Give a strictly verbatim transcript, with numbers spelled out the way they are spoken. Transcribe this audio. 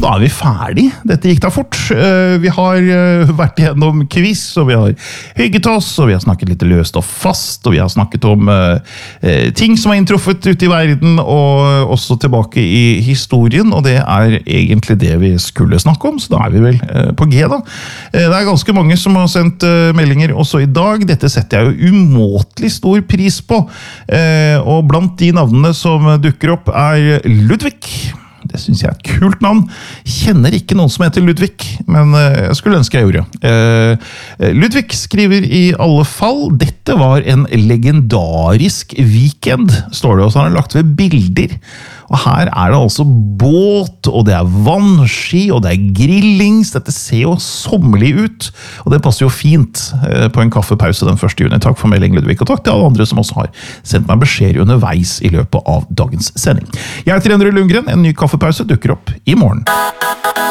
da er vi ferdig. Dette gikk da fort. Vi har vært gjennom quiz, og vi har hygget oss, og vi har snakket litt løst og fast, og vi har snakket om ting som har inntruffet ute i verden, og også tilbake i historien, og det er egentlig det vi skulle snakke om, så da er vi vel på G da. Det er ganske mange som har sendt meldinger også i dag. Dette setter jeg jo umåtelig stor pris på, og blant de navnene som dukker opp er Ludvig. Det synes jeg er et kult navn. Kjenner ikke noen som heter Ludvig, men jeg skulle ønske jeg gjorde. Ludvig skriver i alle fall, dette var en legendarisk weekend, står det, og så har han lagt ved bilder. Og her er det altså båt, og det er vannski, og det er grillings. Dette ser jo sommerlig ut, og det passer jo fint på en kaffepause den første juni. Takk for melding, Ludvig, og takk til alle andre som også har sendt meg beskjed underveis i løpet av dagens sending. Jeg heter Endre Lundgren, en ny kaffepause dukker opp i morgen.